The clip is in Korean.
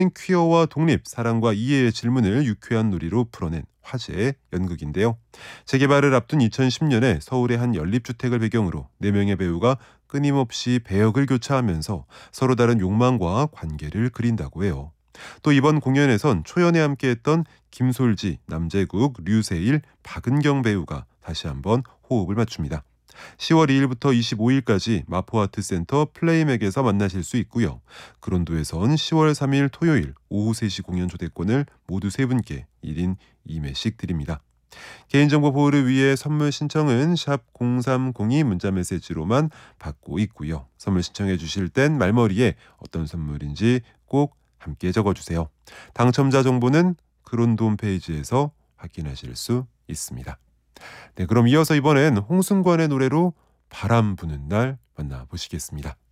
퀴어와 독립, 사랑과 이해의 질문을 유쾌한 놀이로 풀어낸 화제의 연극인데요. 재개발을 앞둔 2010년에 서울의 한 연립주택을 배경으로 4명의 배우가 끊임없이 배역을 교차하면서 서로 다른 욕망과 관계를 그린다고 해요. 또 이번 공연에선 초연에 함께했던 김솔지, 남재국, 류세일, 박은경 배우가 다시 한번 호흡을 맞춥니다. 10월 2일부터 25일까지 마포아트센터 플레이맥에서 만나실 수 있고요. 그론도에선 10월 3일 토요일 오후 3시 공연 초대권을 모두 3분께 1인 2매씩 드립니다. 개인정보 보호를 위해 선물 신청은 샵 0302 문자메시지로만 받고 있고요. 선물 신청해 주실 땐 말머리에 어떤 선물인지 꼭 함께 적어주세요. 당첨자 정보는 그론도 홈페이지에서 확인하실 수 있습니다. 네, 그럼 이어서 이번엔 홍승관의 노래로 바람 부는 날 만나보시겠습니다.